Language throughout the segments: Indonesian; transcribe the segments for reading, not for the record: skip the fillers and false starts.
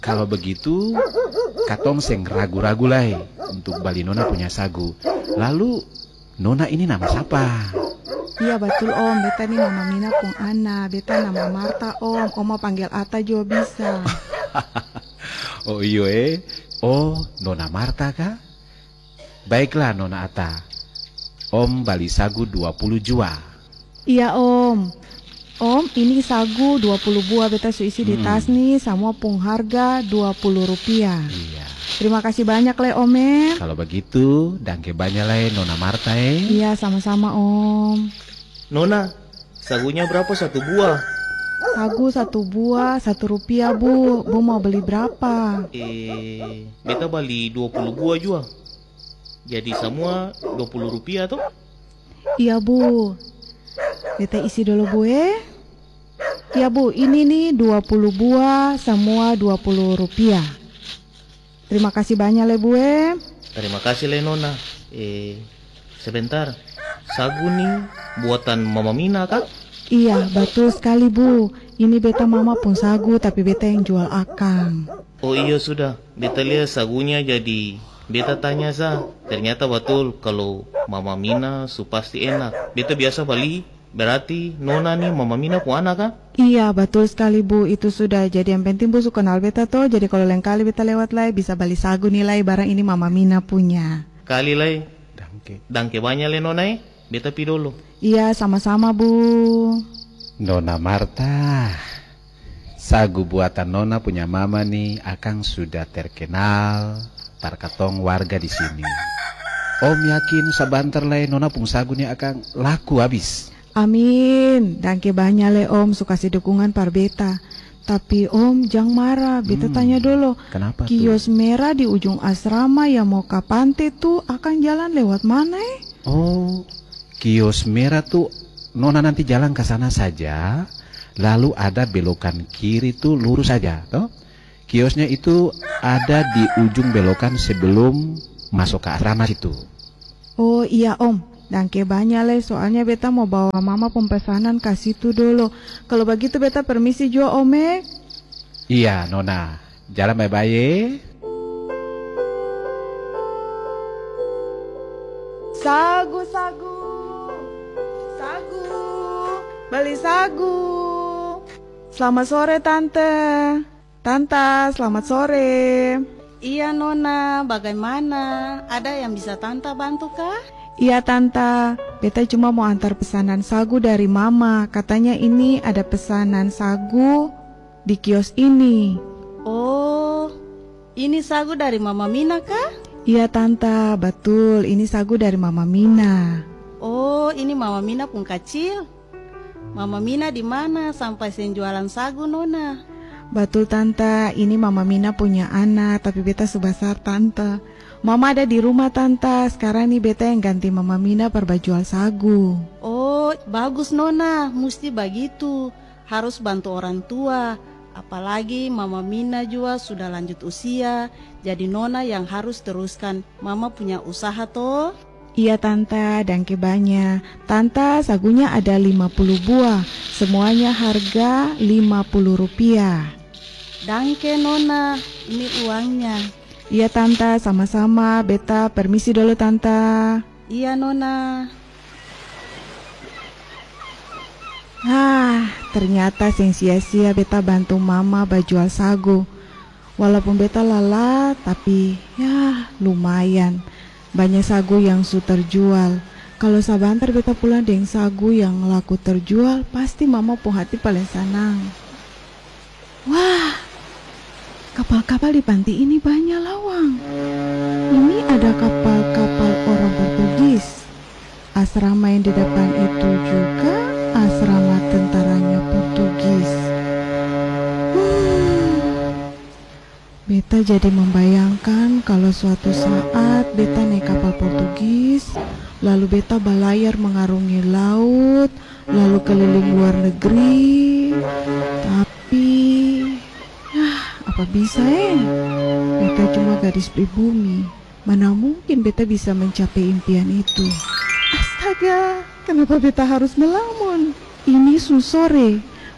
Kalau begitu, katong seng ragu-ragu lah untuk bali Nona punya sagu. Lalu, Nona ini nama siapa? Iya betul Om, beta nih Mama Mina pung Ana, beta nama Marta Om, Om mau panggil Ata juga bisa. Oh iya oh Nona Marta kah? Baiklah Nona Ata, Om bali sagu 20 jua. Iya Om. Om, ini sagu 20 buah beta isi di tas nih, semua pung harga 20 rupiah. Iya. Terima kasih banyak le Om. Kalau begitu, dangke banyak le Nona Marta Iya, sama-sama Om. Nona, sagunya berapa satu buah? Sagu 1 buah 1 rupiah Bu. Bu mau beli berapa? Beta beli 20 buah juga. Jadi semua 20 rupiah tuh? Iya Bu. Beta isi dulu Bu Ya Bu, ini nih 20 buah, semua 20 rupiah. Terima kasih banyak le Bu Terima kasih le Nona. Sebentar, sagu nih buatan Mama Mina kah? Iya, betul sekali Bu. Ini beta mama pun sagu, tapi beta yang jual akang. Oh iya sudah, beta lihat sagunya jadi beta tanya ternyata betul kalau Mama Mina su pasti enak. Beta biasa beli. Berarti Nona nih Mama Mina pun anak kan? Iya betul sekali Bu, itu sudah. Jadi yang penting Bu su kenal beta toh. Jadi kalau lain kali beta lewat lai bisa beli sagu nilai barang ini Mama Mina punya. Kali lai. Dangke banyak le Nona beta pi dulu. Iya sama-sama Bu. Nona Marta, sagu buatan Nona punya mama nih akang sudah terkenal tarkatong warga di sini. Om yakin sabantar lai Nona pung sagu nih akang laku habis. Amin, dangke banyak le Om su kasih dukungan par beta. Tapi Om jangan marah, beta tanya dulu. Kenapa Kios tuh? merah di ujung asrama yang mau ke pantai tuh akan jalan lewat mana Oh, kios merah tuh Nona nanti jalan ke sana saja. Lalu ada belokan kiri tuh lurus saja, toh? Kiosnya itu ada di ujung belokan sebelum masuk ke asrama situ. Oh iya Om. Dangke banyak le, soalnya beta mau bawa mama pemesanan ke situ dulu. Kalau begitu beta permisi juga Ome. Iya Nona, jalan bye-bye. Sagu, beli sagu. Selamat sore Tante. Tante, selamat sore. Iya Nona, bagaimana? Ada yang bisa Tante bantu kah? Iya Tante, beta cuma mau antar pesanan sagu dari Mama. Katanya ini ada pesanan sagu di kios ini. Oh, ini sagu dari Mama Mina kah? Iya Tante, betul. Ini sagu dari Mama Mina. Oh, ini Mama Mina pun kecil. Mama Mina di mana sampai sen jualan sagu Nona? Betul Tante, ini Mama Mina punya anak, tapi beta sebesar Tante. Mama ada di rumah Tante, sekarang nih beta yang ganti Mama Mina perbajual sagu. Oh, bagus Nona, mesti begitu. Harus bantu orang tua. Apalagi Mama Mina juga sudah lanjut usia. Jadi Nona yang harus teruskan Mama punya usaha toh. Iya Tante, dangke banyak. Tante, sagunya ada 50 buah. Semuanya harga 50 rupiah. Dangke Nona, ini uangnya. Iya Tante, sama-sama. Beta permisi dulu Tante. Iya Nona. Ternyata sing sia-sia beta bantu Mama bajual sagu. Walaupun beta lelah, tapi ya lumayan. Banyak sagu yang su terjual. Kalau sabantar beta pulang dengan sagu yang laku terjual, pasti Mama pun hati paling senang. Wah, kapal-kapal di pantai ini banyak lawang. Ini ada kapal-kapal orang Portugis. Asrama yang di depan itu juga asrama tentaranya Portugis. Beta jadi membayangkan kalau suatu saat beta naik kapal Portugis, lalu beta balayar mengarungi laut, lalu keliling luar negeri. Tapi apa bisa beta cuma gadis pribumi. Mana mungkin beta bisa mencapai impian itu. Astaga, kenapa beta harus melamun? Ini sore,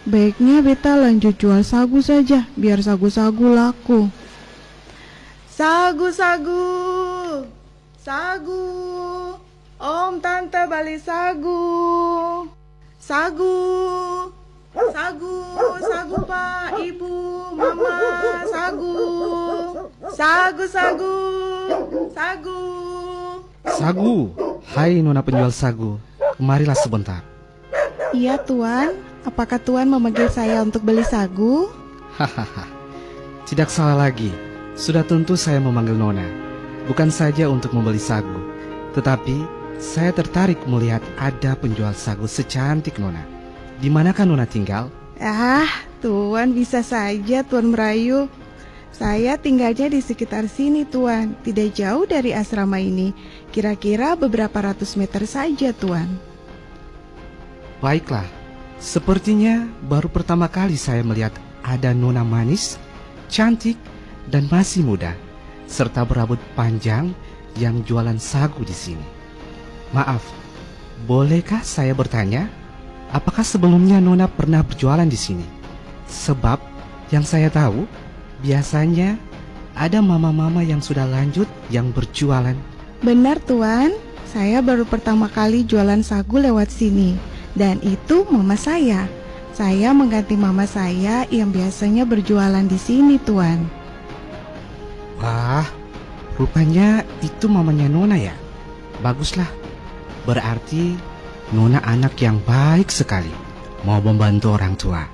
Baiknya beta lanjut jual sagu saja, biar sagu-sagu laku. Sagu-sagu, sagu, om tante beli sagu. Sagu, sagu, sagu pak, ibu, mama, sagu. Sagu, sagu, sagu. Sagu, hai nona penjual sagu, kemarilah sebentar. Iya tuan, apakah tuan memanggil saya untuk beli sagu? Hahaha, tidak salah lagi. Sudah tentu saya memanggil nona, bukan saja untuk membeli sagu, tetapi saya tertarik melihat ada penjual sagu secantik nona. Di manakah nona tinggal? Tuan bisa saja tuan merayu. Saya tinggalnya di sekitar sini tuan, tidak jauh dari asrama ini. Kira-kira beberapa ratus meter saja tuan. Baiklah, sepertinya baru pertama kali saya melihat ada nona manis, cantik, dan masih muda, serta berambut panjang yang jualan sagu di sini. Maaf, bolehkah saya bertanya, apakah sebelumnya nona pernah berjualan di sini? Sebab yang saya tahu, biasanya ada mama-mama yang sudah lanjut yang berjualan. Benar tuan, saya baru pertama kali jualan sagu lewat sini. Dan itu mama saya. Saya mengganti mama saya yang biasanya berjualan di sini tuan. Wah, rupanya itu mamanya nona ya. Baguslah, berarti nona anak yang baik sekali, mau membantu orang tua.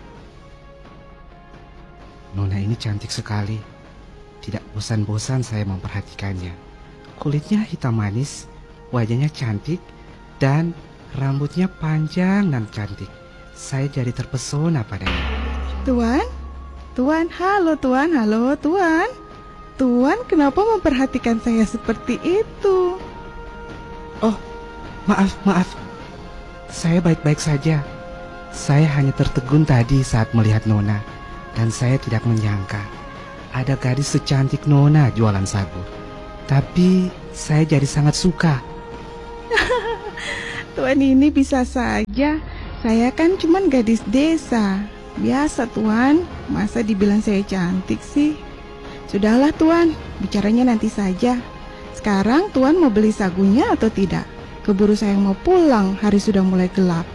Nona ini cantik sekali. Tidak bosan-bosan saya memperhatikannya. Kulitnya hitam manis, wajahnya cantik, dan rambutnya panjang dan cantik. Saya jadi terpesona padanya. Tuan, halo tuan, Tuan, kenapa memperhatikan saya seperti itu? Oh, maaf. Saya baik-baik saja. Saya hanya tertegun tadi saat melihat nona. Dan saya tidak menyangka ada gadis secantik nona jualan sagu. Tapi saya jadi sangat suka. Tuan ini bisa saja. Saya kan cuman gadis desa. Biasa tuan, masa dibilang saya cantik sih? Sudahlah tuan, bicaranya nanti saja. Sekarang tuan mau beli sagunya atau tidak? Keburu saya mau pulang, hari sudah mulai gelap.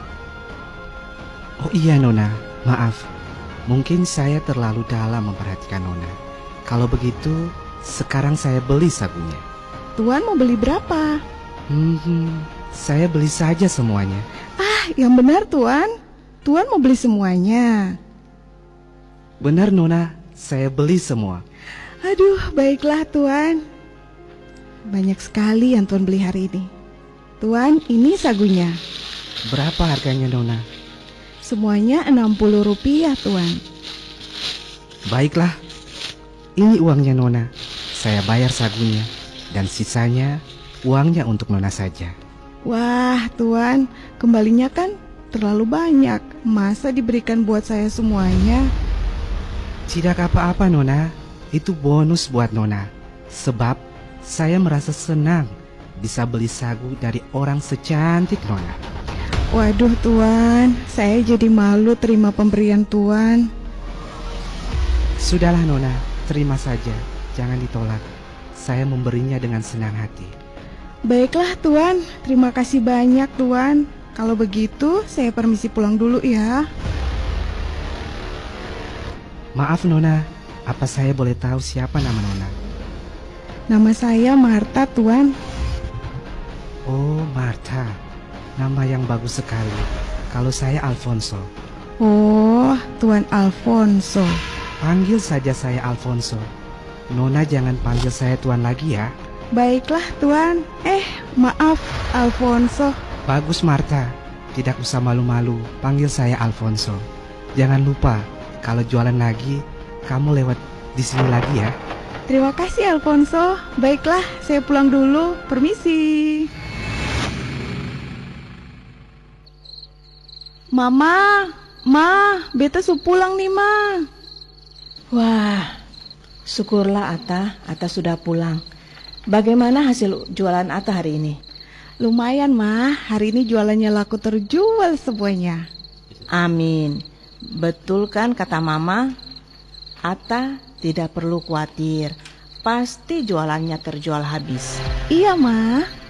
Oh iya nona, maaf. Mungkin saya terlalu dalam memperhatikan nona. Kalau begitu, sekarang saya beli sagunya. Tuan mau beli berapa? Saya beli saja semuanya. Yang benar tuan. Tuan mau beli semuanya. Benar nona, saya beli semua. Aduh, baiklah tuan. Banyak sekali yang tuan beli hari ini. Tuan, ini sagunya. Berapa harganya nona? Semuanya Rp60 tuan. Baiklah, ini uangnya nona. Saya bayar sagunya, dan sisanya uangnya untuk nona saja. Wah tuan, kembalinya kan terlalu banyak. Masa diberikan buat saya semuanya? Tidak apa-apa nona, itu bonus buat nona. Sebab saya merasa senang bisa beli sagu dari orang secantik nona. Waduh tuan, saya jadi malu terima pemberian tuan. Sudahlah nona, terima saja, jangan ditolak. Saya memberinya dengan senang hati. Baiklah tuan, terima kasih banyak tuan. Kalau begitu saya permisi pulang dulu ya. Maaf nona, apa saya boleh tahu siapa nama nona? Nama saya Marta tuan. Oh Marta, nama yang bagus sekali. Kalau saya Alfonso. Oh, Tuan Alfonso. Panggil saja saya Alfonso. Nona jangan panggil saya tuan lagi ya. Baiklah tuan. Maaf Alfonso. Bagus Marta, tidak usah malu-malu, panggil saya Alfonso. Jangan lupa, kalau jualan lagi, kamu lewat di sini lagi ya. Terima kasih Alfonso. Baiklah, saya pulang dulu. Permisi. Mama, beta su pulang nih ma. Wah, syukurlah Ata sudah pulang. Bagaimana hasil jualan Ata hari ini? Lumayan ma, hari ini jualannya laku terjual semuanya. Amin. Betul kan kata Mama? Ata tidak perlu khawatir. Pasti jualannya terjual habis. Iya, Ma.